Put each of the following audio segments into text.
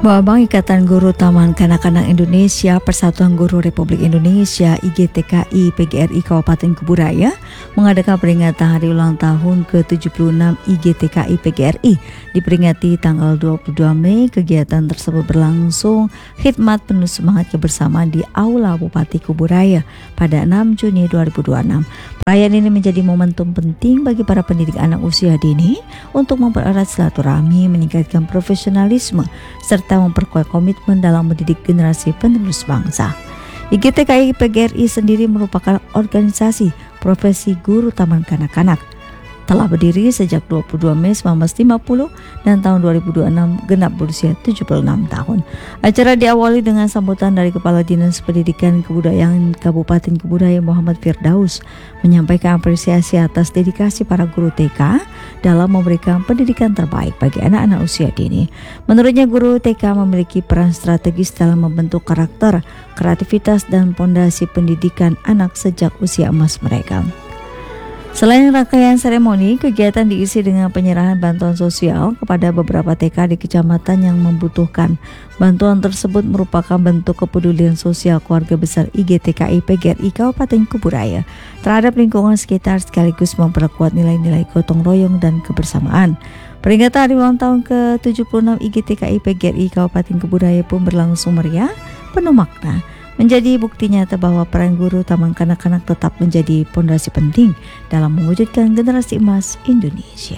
Babang Ikatan Guru Taman Kanak-Kanak Indonesia Persatuan Guru Republik Indonesia IGTKI PGRI Kabupaten Kuburaya mengadakan peringatan hari ulang tahun ke-76 IGTKI PGRI. Diperingati tanggal 22 Mei, kegiatan tersebut berlangsung khidmat penuh semangat kebersamaan di Aula Bupati Kuburaya pada 6 Juni 2026. Perayaan ini menjadi momentum penting bagi para pendidik anak usia dini untuk mempererat silaturahmi, meningkatkan profesionalisme, serta memperkuat komitmen dalam mendidik generasi penerus bangsa. IGTKI PGRI sendiri merupakan organisasi profesi guru taman kanak-kanak. Telah berdiri sejak 22 Mei 1950 dan tahun 2026 genap berusia 76 tahun. Acara diawali dengan sambutan dari Kepala Dinas Pendidikan Kebudayaan Kabupaten Kuburaya Muhammad Firdaus, menyampaikan apresiasi atas dedikasi para guru TK dalam memberikan pendidikan terbaik bagi anak-anak usia dini. Menurutnya, guru TK memiliki peran strategis dalam membentuk karakter, kreativitas, dan pondasi pendidikan anak sejak usia emas mereka. Selain rangkaian seremoni, kegiatan diisi dengan penyerahan bantuan sosial kepada beberapa TK di kecamatan yang membutuhkan. Bantuan tersebut merupakan bentuk kepedulian sosial keluarga besar IGTKI PGRI Kabupaten Kuburaya terhadap lingkungan sekitar, sekaligus memperkuat nilai-nilai gotong royong dan kebersamaan. Peringatan hari ulang tahun ke-76 IGTKI PGRI Kabupaten Kuburaya pun berlangsung meriah, penuh makna, menjadi bukti nyata bahwa peran guru taman kanak-kanak tetap menjadi pondasi penting dalam mewujudkan generasi emas Indonesia.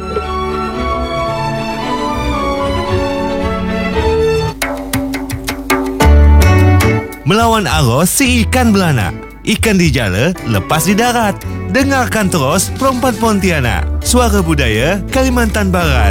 Melawan arus si ikan belana, ikan di jala lepas di darat. Dengarkan terus Perempat Pontianak, Suara Budaya Kalimantan Barat.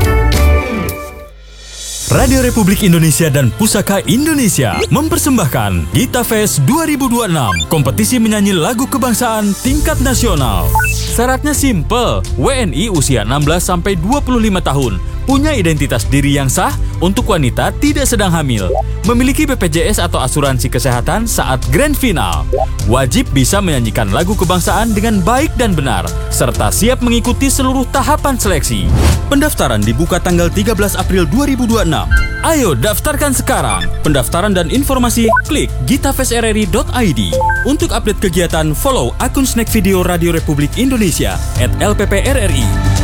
Radio Republik Indonesia dan Pusaka Indonesia mempersembahkan Gita Fest 2026, kompetisi menyanyi lagu kebangsaan tingkat nasional. Syaratnya simple, WNI usia 16-25 tahun, punya identitas diri yang sah, untuk wanita tidak sedang hamil, memiliki BPJS atau asuransi kesehatan saat grand final, wajib bisa menyanyikan lagu kebangsaan dengan baik dan benar, serta siap mengikuti seluruh tahapan seleksi. Pendaftaran dibuka tanggal 13 April 2026. Ayo daftarkan sekarang. Pendaftaran dan informasi klik gitafestrri.id. Untuk update kegiatan, follow akun Snack Video Radio Republik Indonesia @LPPRRI.